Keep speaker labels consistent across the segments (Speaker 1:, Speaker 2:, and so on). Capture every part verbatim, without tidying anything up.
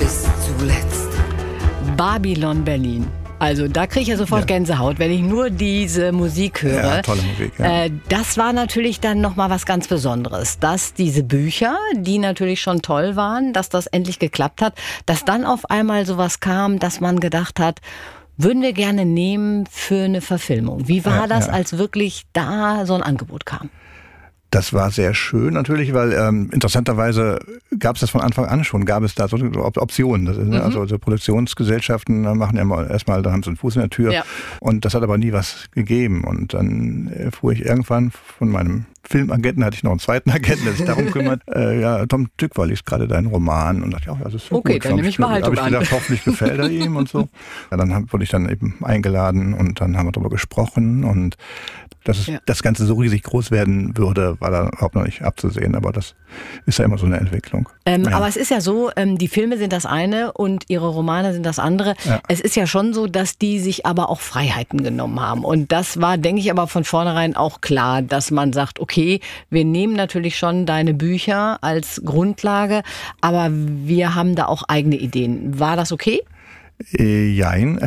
Speaker 1: bis zuletzt.
Speaker 2: Babylon Berlin. Also da kriege ich ja sofort ja. Gänsehaut, wenn ich nur diese Musik höre.
Speaker 3: Ja, tolle Musik, ja.
Speaker 2: Äh, das war natürlich dann nochmal was ganz Besonderes, dass diese Bücher, die natürlich schon toll waren, dass das endlich geklappt hat, dass dann auf einmal sowas kam, dass man gedacht hat, würden wir gerne nehmen für eine Verfilmung. Wie war ja, das, ja. als wirklich da so ein Angebot kam?
Speaker 3: Das war sehr schön natürlich, weil ähm, interessanterweise gab es das von Anfang an schon, gab es da so Optionen. Das ist, mhm. Also so Produktionsgesellschaften machen ja mal erstmal, da haben sie einen Fuß in der Tür. Ja. Und das hat aber nie was gegeben. Und dann erfuhr ich irgendwann von meinem Filmagenten, hatte ich noch einen zweiten Agenten, der sich darum kümmert. Äh, ja, Tom Tykwer liest gerade deinen Roman und dachte, ja, das ist so
Speaker 2: okay,
Speaker 3: gut.
Speaker 2: Dann nehme ich mal Haltung
Speaker 3: an. Habe ich gedacht, hoffentlich gefällt er ihm und so. Ja, dann hab, wurde ich dann eben eingeladen und dann haben wir darüber gesprochen und dass es, ja. das Ganze so riesig groß werden würde, war da überhaupt noch nicht abzusehen. Aber das ist ja immer so eine Entwicklung.
Speaker 2: Ähm,
Speaker 3: ja.
Speaker 2: Aber es ist ja so, ähm, die Filme sind das eine und ihre Romane sind das andere. Ja. Es ist ja schon so, dass die sich aber auch Freiheiten genommen haben. Und das war, denke ich, aber von vornherein auch klar, dass man sagt, okay, wir nehmen natürlich schon deine Bücher als Grundlage, aber wir haben da auch eigene Ideen. War das okay?
Speaker 3: Äh, jein.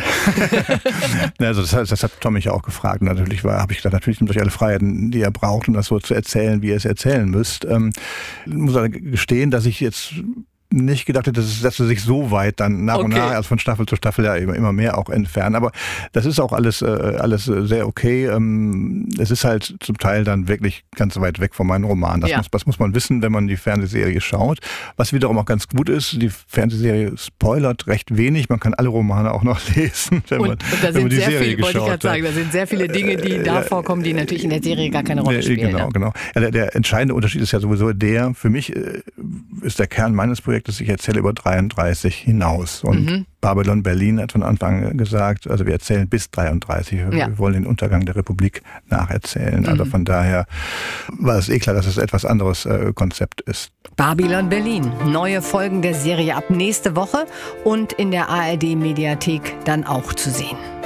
Speaker 3: also das, das hat Tom mich ja auch gefragt. Natürlich war, habe ich gesagt, natürlich nimmt euch alle Freiheiten, die ihr braucht, um das so zu erzählen, wie ihr es erzählen müsst. Ähm, ich muss aber gestehen, dass ich jetzt nicht gedacht hätte, dass es sich so weit dann nach okay. und nach, also von Staffel zu Staffel ja immer, immer mehr auch entfernen. Aber das ist auch alles, äh, alles sehr okay. Ähm, es ist halt zum Teil dann wirklich ganz weit weg von meinem Roman. Das, ja. muss, das muss man wissen, wenn man die Fernsehserie schaut. Was wiederum auch ganz gut ist, die Fernsehserie spoilert recht wenig. Man kann alle Romane auch noch lesen, wenn man,
Speaker 2: und, und da
Speaker 3: wenn man die
Speaker 2: sehr
Speaker 3: Serie
Speaker 2: viel,
Speaker 3: geschaut
Speaker 2: wollte ich gerade sagen, da sind sehr viele Dinge, die äh, da vorkommen, die natürlich in der Serie gar keine Rolle spielen.
Speaker 3: Genau,
Speaker 2: ne?
Speaker 3: genau. Ja, der, der entscheidende Unterschied ist ja sowieso der, für mich äh, ist der Kern meines Projektes, ich erzähle über dreiunddreißig hinaus. Und mhm. Babylon Berlin hat von Anfang an gesagt, also wir erzählen bis dreiunddreißig. Wir ja. wollen den Untergang der Republik nacherzählen. Mhm. Also von daher war es eh klar, dass es etwas anderes äh, Konzept ist.
Speaker 2: Babylon Berlin. Neue Folgen der Serie ab nächste Woche und in der A R D Mediathek dann auch zu sehen.